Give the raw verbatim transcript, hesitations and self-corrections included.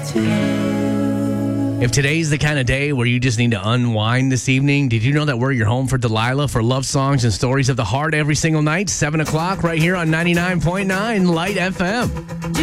If today's the kind of day where you just need to unwind this evening, did you know that we're your home for Delilah for love songs and stories of the heart every single night, seven o'clock right here on ninety-nine point nine Light F M.